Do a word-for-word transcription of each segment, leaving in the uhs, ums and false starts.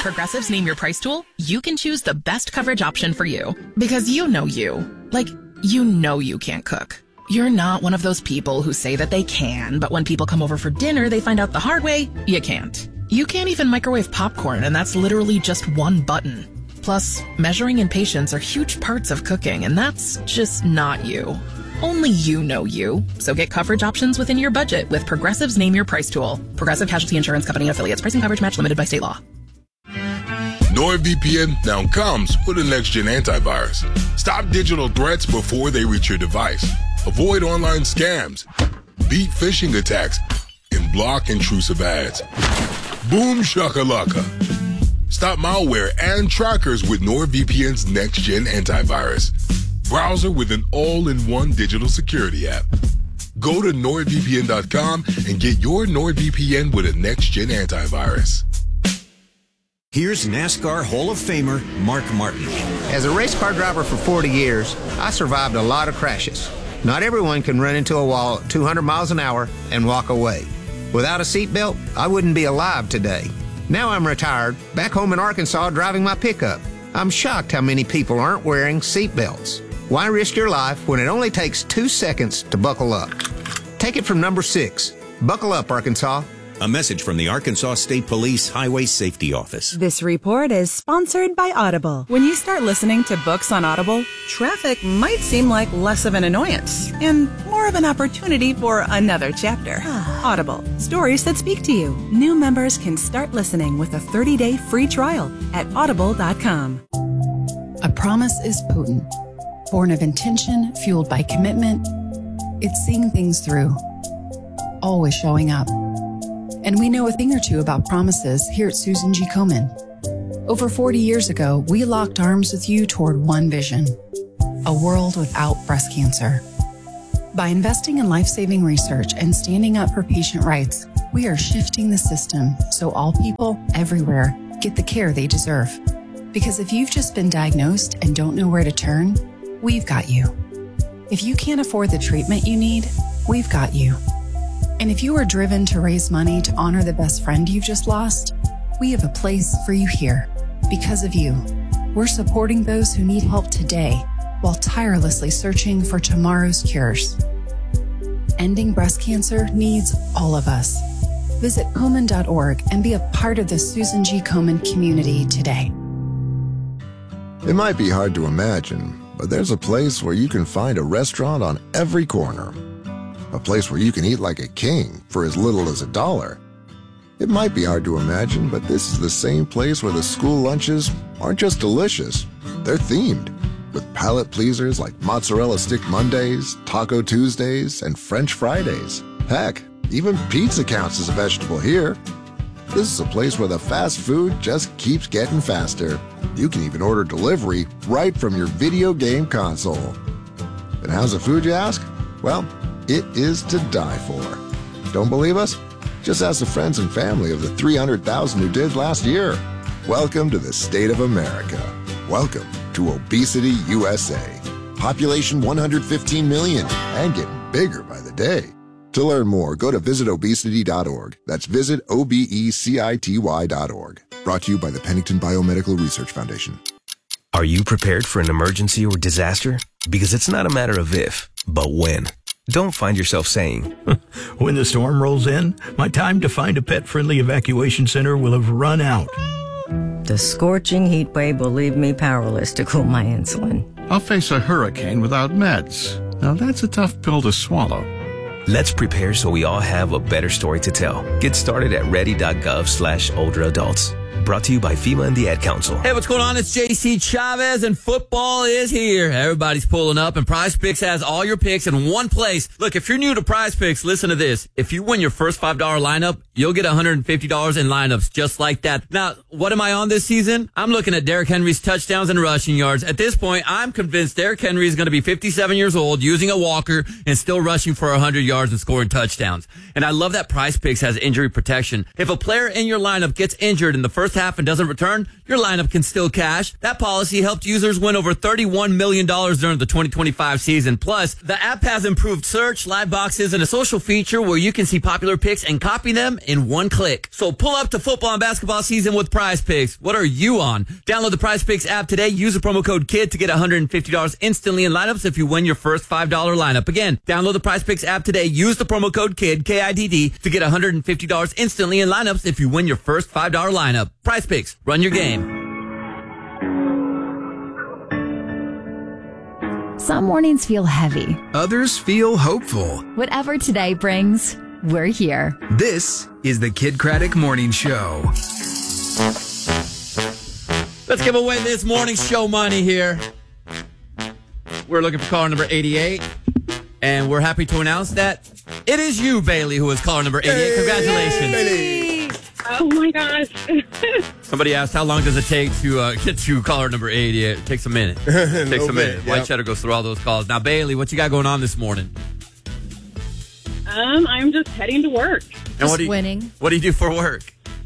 Progressive's Name Your Price tool, you can choose the best coverage option for you. Because you know you. Like, you know you can't cook. You're not one of those people who say that they can, but when people come over for dinner, they find out the hard way, you can't. You can't even microwave popcorn, and that's literally just one button. Plus, measuring and patience are huge parts of cooking, and that's just not you. Only you know you. So get coverage options within your budget with Progressive's Name Your Price tool. Progressive Casualty Insurance Company and affiliates. Pricing coverage match limited by state law. NordVPN now comes with a next-gen antivirus. Stop digital threats before they reach your device. Avoid online scams. Beat phishing attacks. And block intrusive ads. Boom shakalaka. Stop malware and trackers with NordVPN's next-gen antivirus. Browser with an all-in-one digital security app. Go to Nord V P N dot com and get your NordVPN with a next-gen antivirus. Here's NASCAR Hall of Famer Mark Martin. As a race car driver for forty years, I survived a lot of crashes. Not everyone can run into a wall at two hundred miles an hour and walk away. Without a seatbelt, I wouldn't be alive today. Now I'm retired, back home in Arkansas driving my pickup. I'm shocked how many people aren't wearing seatbelts. Why risk your life when it only takes two seconds to buckle up? Take it from number six. Buckle up, Arkansas. A message from the Arkansas State Police Highway Safety Office. This report is sponsored by Audible. When you start listening to books on Audible, traffic might seem like less of an annoyance and more of an opportunity for another chapter. Audible, stories that speak to you. New members can start listening with a thirty-day free trial at audible dot com. A promise is potent. Born of intention, fueled by commitment, it's seeing things through, always showing up. And we know a thing or two about promises here at Susan G. Komen. Over forty years ago, we locked arms with you toward one vision, a world without breast cancer. By investing in life-saving research and standing up for patient rights, we are shifting the system so all people everywhere get the care they deserve. Because if you've just been diagnosed and don't know where to turn, we've got you. If you can't afford the treatment you need, we've got you. And if you are driven to raise money to honor the best friend you've just lost, we have a place for you here. Because of you, we're supporting those who need help today while tirelessly searching for tomorrow's cures. Ending breast cancer needs all of us. Visit Komen dot org and be a part of the Susan G. Komen community today. It might be hard to imagine, but there's a place where you can find a restaurant on every corner. A place where you can eat like a king for as little as a dollar. It might be hard to imagine, but this is the same place where the school lunches aren't just delicious, they're themed. With palate pleasers like Mozzarella Stick Mondays, Taco Tuesdays, and French Fridays. Heck, even pizza counts as a vegetable here. This is a place where the fast food just keeps getting faster. You can even order delivery right from your video game console. And how's the food, you ask? Well, it is to die for. Don't believe us? Just ask the friends and family of the three hundred thousand who did last year. Welcome to the state of America. Welcome to Obesity U S A. Population one hundred fifteen million and getting bigger by the day. To learn more, go to visit obesity dot org. That's visit O B E C I T Y dot org. Brought to you by the Pennington Biomedical Research Foundation. Are you prepared for an emergency or disaster? Because it's not a matter of if, but when. Don't find yourself saying, when the storm rolls in, my time to find a pet-friendly evacuation center will have run out. The scorching heat wave will leave me powerless to cool my insulin. I'll face a hurricane without meds. Now that's a tough pill to swallow. Let's prepare so we all have a better story to tell. Get started at ready.gov slash older adults. Brought to you by FEMA and the Ad Council. Hey, what's going on? It's J C Chavez, and football is here. Everybody's pulling up, and Prize Picks has all your picks in one place. Look, if you're new to Prize Picks, listen to this. If you win your first five dollar lineup, you'll get one hundred fifty dollars in lineups just like that. Now, what am I on this season? I'm looking at Derrick Henry's touchdowns and rushing yards. At this point, I'm convinced Derrick Henry is going to be fifty-seven years old, using a walker, and still rushing for one hundred yards and scoring touchdowns. And I love that Prize Picks has injury protection. If a player in your lineup gets injured in the first half and doesn't return, your lineup can still cash. That policy helped users win over thirty-one million dollars during the twenty twenty-five season. Plus, the app has improved search, live boxes, and a social feature where you can see popular picks and copy them in one click. So pull up to football and basketball season with Prize Picks. What are you on? Download the Prize Picks app today. Use the promo code KID to get one hundred fifty dollars instantly in lineups if you win your first five dollar lineup. Again, download the Prize Picks app today. Use the promo code KID, K I D D, to get one hundred fifty dollars instantly in lineups if you win your first five dollar lineup. Prize Picks. Run your game. Some mornings feel heavy. Others feel hopeful. Whatever today brings, we're here. This is the Kid Craddock Morning Show. Let's give away this morning show money here. We're looking for caller number eighty-eight, and we're happy to announce that it is you, Bailey, who is caller number eighty-eight. Congratulations. Yay. Oh, my gosh. Somebody asked, how long does it take to uh, get to caller number eighty-eight? It takes a minute. It takes a minute. White Cheddar goes through all those calls. Now, Bailey, what you got going on this morning? Um, I'm just heading to work. And Just what do you, winning. What do you do for work?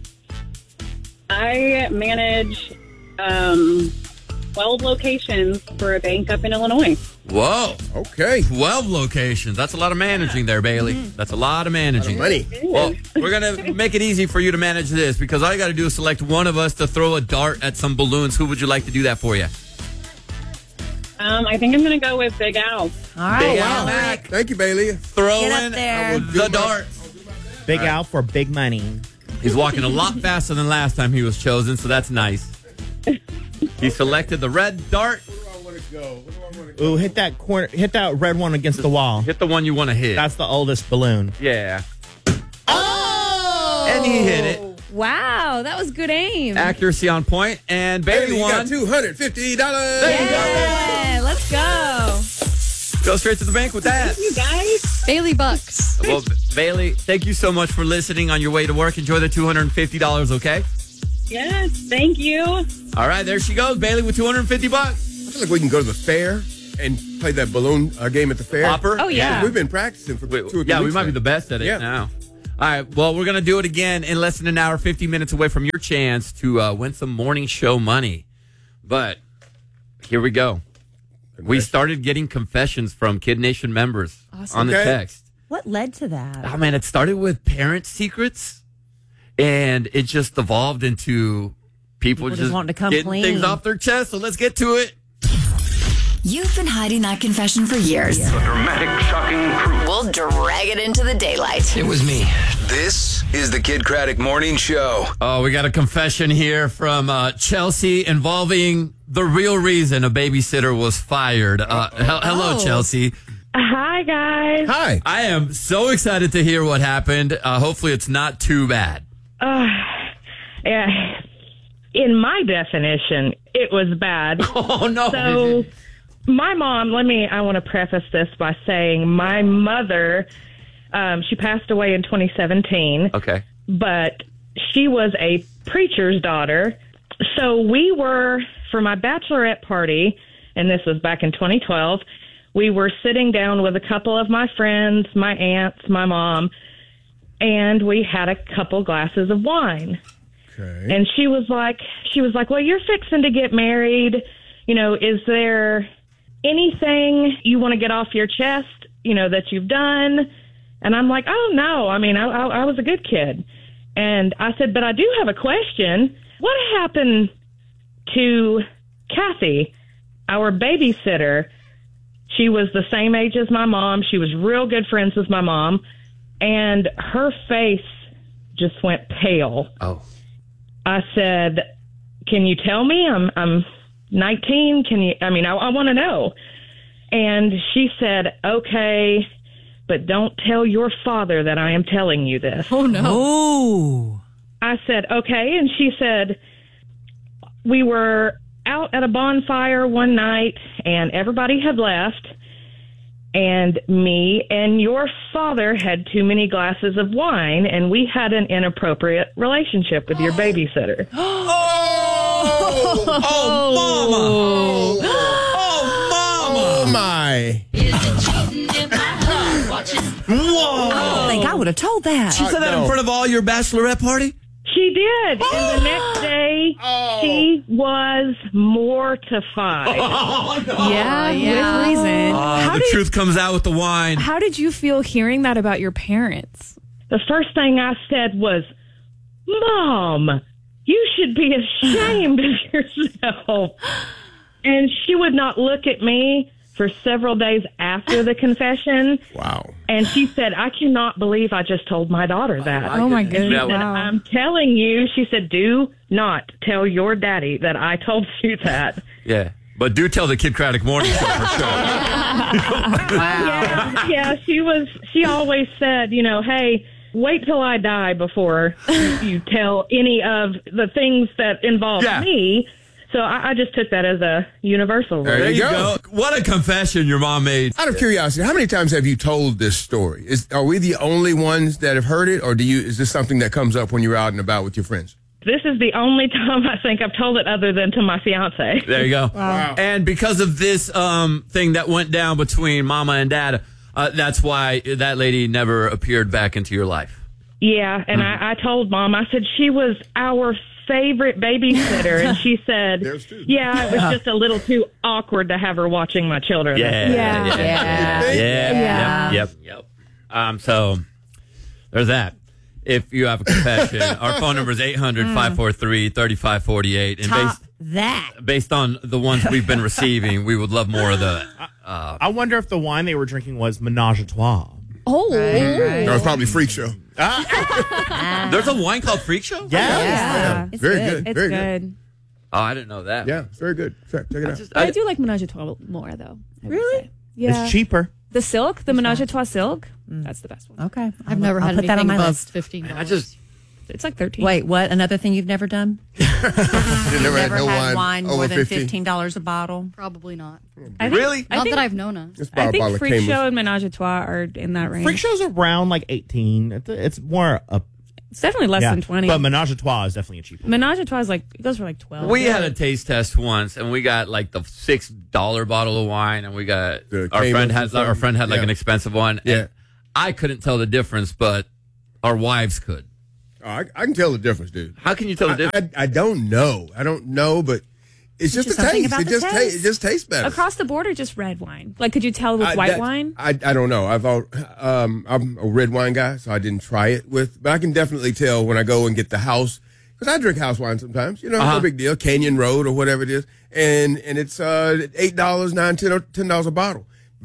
I manage um, twelve locations for a bank up in Illinois. Whoa. Okay. twelve locations. That's a lot of managing there, Bailey. Mm-hmm. That's a lot of managing. A lot of money. Well, we're going to make it easy for you to manage this because all you got to do is select one of us to throw a dart at some balloons. Who would you like to do that for you? Um, I think I'm going to go with Big Al. All right. Big well, Al Mac. Thank you, Bailey. Throw Get up in there. the dart. Big All right. Al for big money. He's walking a lot faster than last time he was chosen, so that's nice. He selected the red dart. Ooh, hit that corner, hit that red one against the wall. Hit the one you want to hit. That's the oldest balloon. Yeah. Oh! And he hit it. Wow, that was good aim. Accuracy on point, and Bailey Bailey, you won. got two hundred fifty dollars. There you go. Yeah, let's go. Go straight to the bank with that. You guys. Bailey Bucks. Well, Bailey, thank you so much for listening on your way to work. Enjoy the two hundred fifty dollars, okay? Yes, thank you. All right, there she goes, Bailey, with two hundred fifty bucks. I feel like we can go to the fair and play that balloon uh, game at the fair. Popper? Oh, yeah. We've been practicing for Wait, two or three yeah, we weeks might now. be the best at it Yeah. now. All right, well, we're going to do it again in less than an hour, fifty minutes away from your chance to uh, win some morning show money. But here we go. We started getting confessions from Kid Nation members Awesome. on the Okay. text. What led to that? Oh, man, it started with parent secrets, and it just evolved into people, People just, just wanting to come getting clean. things off their chest. So let's get to it. You've been hiding that confession for years. The dramatic, shocking truth. We'll drag it into the daylight. It was me. This is the Kid Craddock Morning Show. Oh, we got a confession here from uh, Chelsea involving the real reason a babysitter was fired. Uh, he- hello, Oh. Chelsea. Hi, guys. Hi. I am so excited to hear what happened. Uh, hopefully, it's not too bad. Uh, yeah. In my definition, it was bad. Oh, no. So, my mom, let me, I want to preface this by saying my mother, um, she passed away in twenty seventeen. Okay. But she was a preacher's daughter. So, we were, for my bachelorette party, and this was back in twenty twelve, we were sitting down with a couple of my friends, my aunts, my mom, and we had a couple glasses of wine. Okay. And she was like, she was like, well, you're fixing to get married. You know, is there anything you want to get off your chest, you know, that you've done? And I'm like, oh, no. I mean, I, I, I was a good kid. And I said, but I do have a question. What happened to Kathy, our babysitter? She was the same age as my mom. She was real good friends with my mom. And her face just went pale. Oh. I said, can you tell me? I'm I'm nineteen. Can you, I mean, I, I want to know. And she said, okay, but don't tell your father that I am telling you this. Oh, no. Oh. I said, okay. And she said, we were out at a bonfire one night and everybody had left. And me and your father had too many glasses of wine, and we had an inappropriate relationship with your babysitter. Oh, oh, mama. Oh, mama. Oh, my. Whoa. I don't think I would have told that. She said that in front of all your bachelorette party? She did. And the next day, Oh. she was mortified. Oh, no. Yeah, yeah. with reason. Oh, how the did, truth comes out with the wine. How did you feel hearing that about your parents? The first thing I said was, Mom, you should be ashamed of yourself. And she would not look at me for several days after the confession. Wow. And she said, I cannot believe I just told my daughter that. Oh, my And she goodness. said, Wow. I'm telling you, she said, do not tell your daddy that I told you that. Yeah. But do tell the Kid Craddock Morning Show for sure. Yeah, yeah, she was, she always said, you know, hey, wait till I die before you, you tell any of the things that involve Yeah. me. So I, I just took that as a universal rule. There There you you go. go. What a confession your mom made. Out of curiosity, how many times have you told this story? Is are we the only ones that have heard it, or do you? Is this something that comes up when you're out and about with your friends? This is the only time I think I've told it other than to my fiance. There you go. Wow. And because of this um, thing that went down between Mama and Dad, uh, that's why that lady never appeared back into your life. Yeah, and Mm-hmm. I, I told Mom, I said she was our favorite babysitter, and she said, There's two. yeah, it was just a little too awkward to have her watching my children. Yeah. Yeah. Yeah. Yeah. Yeah. Yeah. Yep. Yep. Yep. Um, so there's that. If you have a confession, our phone number is eight hundred, five four three, three five four eight. And Top based, that. based on the ones we've been receiving, we would love more of the. Uh, I wonder if the wine they were drinking was Menage a Trois. Oh. Right. No, it's probably Freak Show. there's a wine called Freak Show? Yeah. It's Very good. good. It's Very good. good. Oh, I didn't know that. Yeah, it's very good. Check, check it I out. just- But I, I- do like Menage a Trois more, though. I would Really? say. Yeah. It's cheaper. The silk, the Menage a Trois silk, that's the best one. Okay. I've never I'll had put that on anything my above list. fifteen dollars. I just. It's like thirteen. Wait, what? Another thing you've never done? You never, had Never no had wine, wine over more than fifteen. fifteen dollars a bottle? Probably not. I think, Really? I Not think, that I've known of. It's I about think a Freak Caymus. Show and Menage a Trois are in that range. Freak Show's around like eighteen. It's, it's more up. It's definitely less yeah. than twenty. But Menage a Trois is definitely a cheaper. Menage a Trois is like, it goes for like twelve. We had a taste test once, and we got like the six dollar bottle of wine, and we got The our Caymus friend or had our something? friend had like Yeah. an expensive one. Yeah. And I couldn't tell the difference, but our wives could. Oh, I, I can tell the difference, dude. How can you tell the I, difference? I, I don't know. I don't know, but it's just just the something taste. about It the just, ta- taste. it just tastes better. Across the board or just red wine? Like, could you tell with I- white that- wine? I, I don't know. I've al- um I'm a red wine guy, so I didn't try it with. But I can definitely tell when I go and get the house, because I drink house wine sometimes. You know, Uh-huh. no big deal. Canyon Road or whatever it is, and and it's uh eight dollars, nine, ten, or ten dollars a bottle.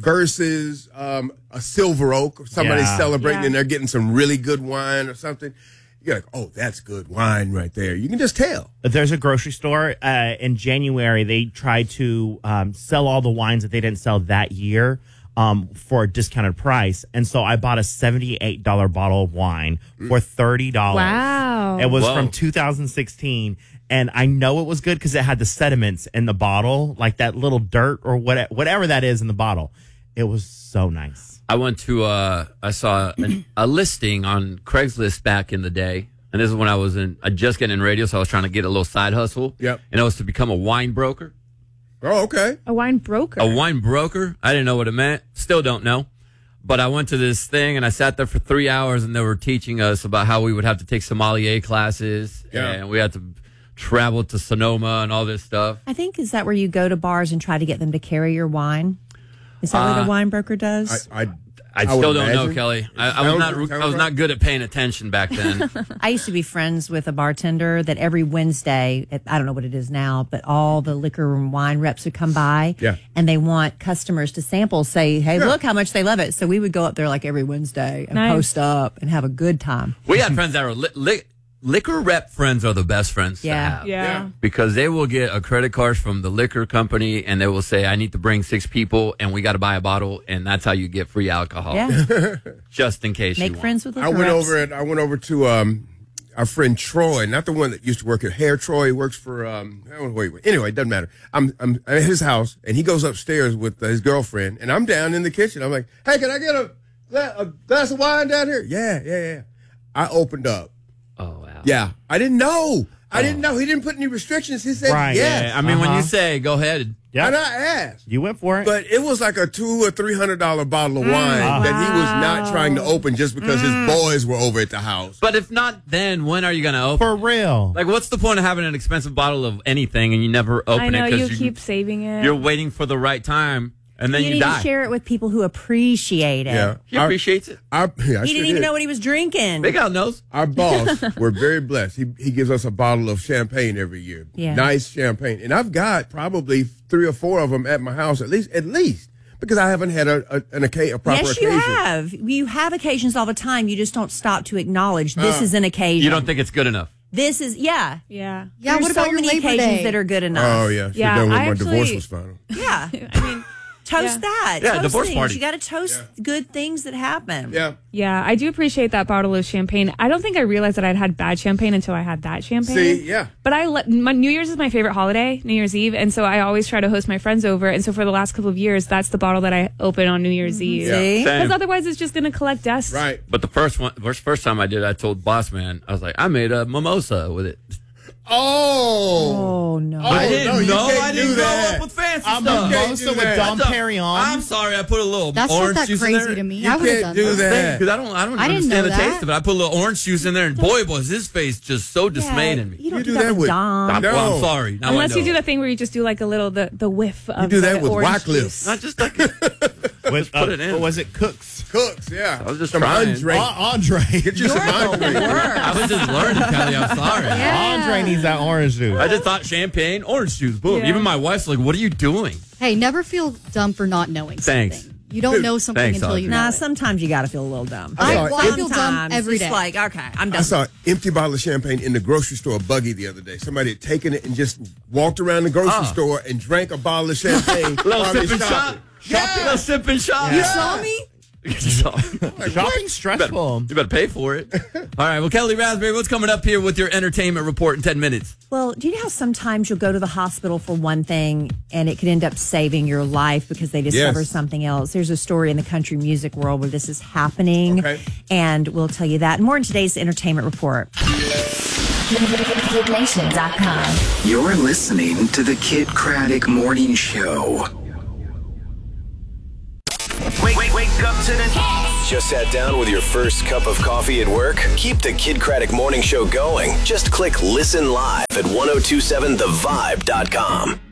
Versus um a Silver Oak, or somebody's Yeah. celebrating Yeah. and they're getting some really good wine or something. You're like, oh, that's good wine right there. You can just tell. There's a grocery store uh, in January. They tried to um, sell all the wines that they didn't sell that year um, for a discounted price. And so I bought a seventy-eight dollars bottle of wine for thirty dollars. Wow. It was Whoa. from two thousand sixteen. And I know it was good because it had the sediments in the bottle, like that little dirt or what, whatever that is in the bottle. It was so nice. I went to uh I saw an, a listing on Craigslist back in the day, and this is when I was in I just getting in radio, so I was trying to get a little side hustle. Yep. And it was to become a wine broker. Oh, okay. A wine broker. A wine broker. I didn't know what it meant. Still don't know. But I went to this thing and I sat there for three hours and they were teaching us about how we would have to take sommelier classes Yeah. and we had to travel to Sonoma and all this stuff. I think, is that where you go to bars and try to get them to carry your wine? Is that what Uh, a wine broker does? I, I, I, I still would don't know, imagine. Kelly. I, I was Sounds- not sounds I was right. not good at paying attention back then. I used to be friends with a bartender that every Wednesday, I don't know what it is now, but all the liquor and wine reps would come by. Yeah. And they want customers to sample, say, hey, Yeah. look how much they love it. So we would go up there like every Wednesday and Nice. post up and have a good time. We had friends that were li- li- liquor rep friends are the best friends Yeah. to have. Yeah. Yeah. Because they will get a credit card from the liquor company and they will say, I need to bring six people and we got to buy a bottle. And that's how you get free alcohol. Yeah. Just in case you Make want. friends with liquor I went reps. over and I went over to um our friend Troy, not the one that used to work at Hair Troy. He works for um. I don't know, wait, wait. Anyway, it doesn't matter. I'm I'm at his house and he goes upstairs with uh, his girlfriend and I'm down in the kitchen. I'm like, hey, can I get a, gla- a glass of wine down here? Yeah, yeah, yeah. I opened up. Oh, wow. Yeah, I didn't know. I didn't know. He didn't put any restrictions. He said Right, yes. Yeah, I mean, when Uh-huh. you say go ahead, Yeah. And I asked. You went for it. But it was like a two or three hundred dollar bottle of wine Mm. that he was not trying to open just because his boys were over at the house. but if not, then when are you going to open? For real. Like, what's the point of having an expensive bottle of anything and you never open I know it you because keep saving it. you're waiting for the right time and then you you, need die. to share it with people who appreciate it. Yeah, He appreciates it. Our, yeah, I He sure didn't even did. know what he was drinking. Big Al knows. Our boss, we're very blessed. He he gives us a bottle of champagne every year. Yeah. Nice champagne, and I've got probably three or four of them at my house at least. At least because I haven't had a, a an occasion, a proper Yes, you occasion. have. You have occasions all the time. You just don't stop to acknowledge this Uh, is an occasion. You don't think it's good enough. This is yeah, yeah, yeah. There's What so about your many Labor occasions Day that are good enough? Oh yeah, should Yeah, done when I my divorce actually- was final. Yeah, I mean, toast Yeah. that. Yeah, toast divorce things. party. You got to toast good things that happen. Yeah. yeah, I do appreciate that bottle of champagne. I don't think I realized that I'd had bad champagne until I had that champagne. See, yeah. But I let my New Year's is my favorite holiday, New Year's Eve, and so I always try to host my friends over. And so for the last couple of years, that's the bottle that I open on New Year's Eve. See? Yeah. Because Same. otherwise, it's just going to collect dust. Right. But the first one, first, first time I did it, I told Boss Man, I was like, I made a mimosa with it. Oh. Oh no. I didn't no, you know. can't I do didn't grow that. up with fancy A stuff. mimosa with that. Dom That's a- Perignon. I'm sorry, I put a little That's not orange that juice in crazy there. to me. You I would have can't done do that. that. Because I don't, I don't I didn't understand know the that. taste of it. I put a little orange juice in there, and boy, was his face just so dismayed in me. You don't You do, do that, that with with- Dom. I'm, No. well, I'm sorry. Now I Unless you know. do that thing where you just do like a little the, the whiff of You do that the with orange Wycliffe. juice. Not just like With, put uh, it in. What was it? Cooks. Cooks, yeah. I was just Some trying. Andre. Uh, Andre. Get you some Andre. I was just learning, Kelly. I'm sorry. Andre needs that orange juice. I just thought champagne, orange juice, boom. Yeah. Even my wife's like, "What are you doing?" Hey, never feel dumb for not knowing Thanks. something. You don't know something Thanks, until you Audrey. know Nah, it. sometimes you got to feel a little dumb. I- well, I feel dumb Sometimes every it's day. like, okay, I'm I done. saw an empty bottle of champagne in the grocery store buggy the other day. Somebody had taken it and just walked around the grocery Ah. store and drank a bottle of champagne. Little while they sip and shot. shopping. Yeah. Little sip and shot. You saw me? Shopping's stressful. You better pay for it. All right. Well, Kelly Raspberry, what's coming up here with your entertainment report in ten minutes? Well, do you know how sometimes you'll go to the hospital for one thing and it could end up saving your life because they discover Yes. something else? There's a story in the country music world where this is happening, Okay. and we'll tell you that. More in today's entertainment report. Kid Nation dot com. You're listening to the Kid Craddock Morning Show. Wake, wake, wake up to the Just sat down with your first cup of coffee at work? Keep the Kid Craddock Morning Show going. Just click Listen Live at ten twenty-seven the vibe dot com.